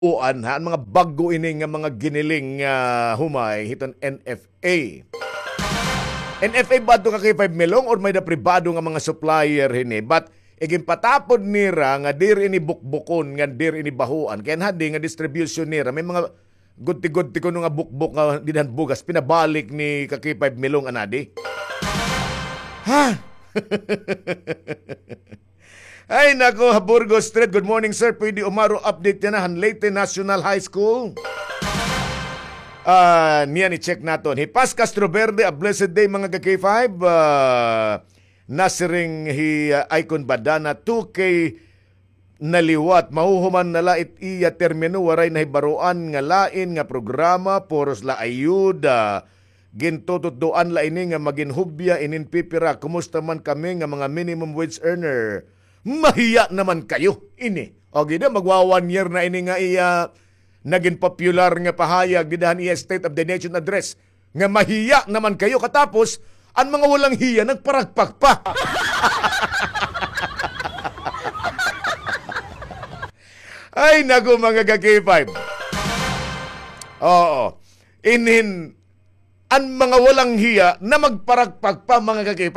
uan ha, ang mga bago ini nga mga giniling humay hiton NFA. NFA ba ito ka kay 5 milong or may da pribado nga mga supplier hini? But iging patapod nira nga dir ini bukbukon nga dir ini bahuan. Kaya hadi nga distribution nira may mga gudti-gudti ko nga bukbuk nga dinhan bugas pinabalik ni kaki 5 milong anadi. Ha? Ay nako, Burgos Street. Good morning sir. Pwede umaro update yan na Leyte National High School. Niyan i-check naton. Hipas Castro Verde, a blessed day mga ka-K5. Nasiring icon badana 2K naliwat. Mahuhuman nala iya termino waray na hibaruan nga lain nga programa poros la ayuda. Gintututuan la ini nga maginhubya inin pipira. Kumusta man kami nga mga minimum wage earner? Mahiya naman kayo ini. O gida magwa 1 year na ini nga iya naging popular nga pahayag didahan iya State of the Nation address nga mahiya naman kayo katapos ang mga walang hiya nagparagpag pa. Ay naku mga ka-K5. Oo. Inin ang mga walang hiya na magparagpag pa mga ka-K5.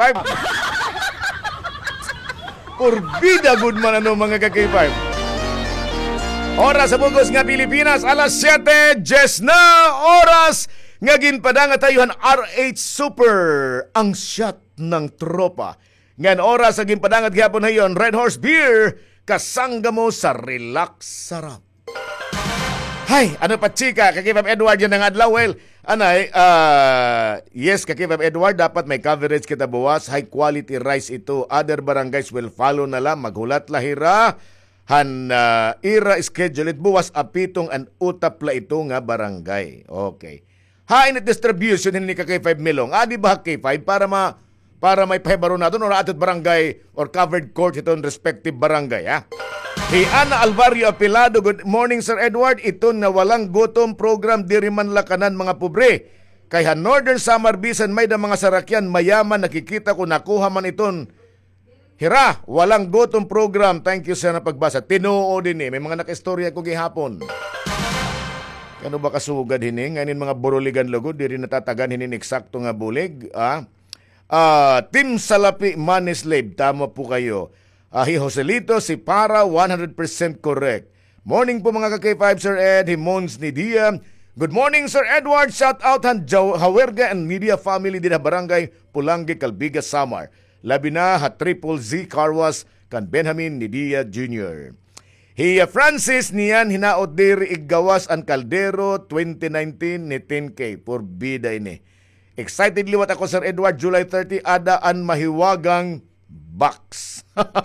Purbida good man ano mga ka-K5. Oras sa Bugos nga Pilipinas, alas 7:10 na oras. Nga ginpada nga tayuhan RH Super, ang shot ng tropa. Ngan oras sa ginpada nga gihapon hayon, Red Horse Beer, kasangga mo sa relax sarap. Hay, ano pa chika, kakipap Edward yan ng adlaw. Well, anay, yes, kakipap Edward, dapat may coverage kita buwas. High quality rice ito. Other barangays will follow na lang. Maghulat lahira. Ira schedule it buwas apitong an utap la ito nga barangay. Okay. Hain at distribution hindi ka kay 5 milong. Di ba kay 5 para may pahibaro natin or atot barangay or covered court itong respective barangay, ha? Ana Alvario Apilado, good morning Sir Edward. Ito na walang gutom program diri man lakanan mga pobre. Kaya Northern Samar Bisan may da mga sarakyan mayaman nakikita ko nakuha man iton. Hira, walang gutom program. Thank you sa napagbasa. Tinuo din may mga nakistorya ko gihapon. Ano ba kasugad hini? Ngayon mga buruligan lugod diri natatagan hini eksakto nga bulig. Team Salapi Manislave, tama po kayo. Hi Joselito, si Para, 100% correct. Morning po mga ka-K5, Sir Ed, Himons ni Dia. Good morning, Sir Edward. Shout out han Hawerga and Media Family din barangay Pulangi, Calbiga, Samar. Labi na ha Triple Z Carwas kan Benjamin ni Dia Jr. Hiya Francis niyan hinaot diri iggawas ang Caldero 2019 ni 10K. Porbida ini. Excited liwat ako, Sir Edward, July 30, adaan mahiwagang box.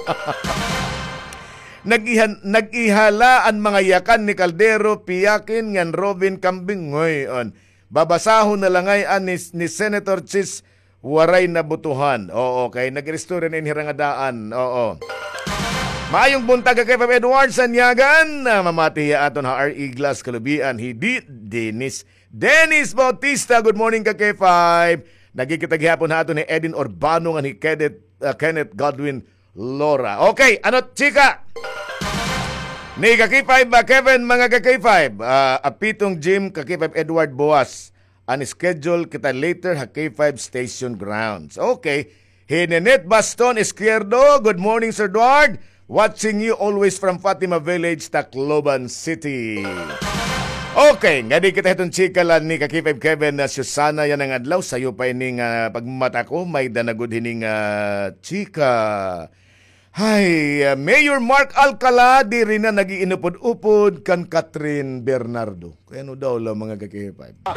Nag-ihala ang mga yakan ni Caldero, piyakin ngan Robin Kambing ngayon. Babasahon na langay ni Senator Chis waray na butuhan. Oo, kay nag-restore na inhirangadaan. Oo. Maayong buntag kay Pap Edward Sanyagan. Mamatiya aton ha R.E. Glass Kalubian. Hidi Dennis Bautista. Good morning ka kay 5. Nagkikita gihapon ha aton ni Edin Urbano nga ni Kenneth Godwin Lora. Okay, ano chika? Ni K5 ba Kevin mga K5? Apitong Jim K5 Edward Boas. Ang schedule kita later ha K5 Station Grounds. Okay. Hinenet Baston Izquierdo. Good morning Sir Edward. Watching you always from Fatima Village, Tacloban City. Okay, nga di kita itong chikalan ni K5 Kevin na Susana yan ang adlaw. Sa'yo pa ining pagmata ko, may danagod hining chika. Hay, Mayor Mark Alcala, di rin na nag-iinupod-upod kan Catherine Bernardo. Kaya ano daw lang mga K5.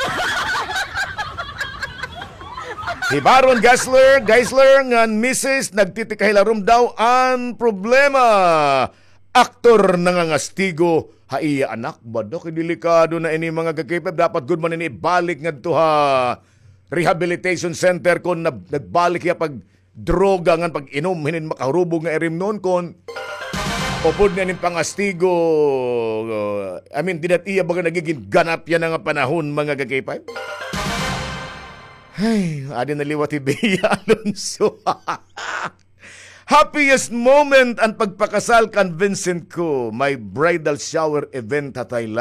Si Baron Geisler ngan Mrs. nagtitikahilarom daw ang problema. Aktor nangangastigo. Haiya anak ba do? Delikado na ini mga K5. Dapat good man ini balik nga to ha rehabilitation center kon nagbalik ya pag droga ngan pag inom hinin makarubog nga erim noon kon upod na ning pangastigo. I mean didat iya baga nagiging ganap yan nga panahon mga K5. Ay, adi naliwati Bea Alonso. happiest moment ang pagpakasal kan Vincent ko. May bridal shower event hatay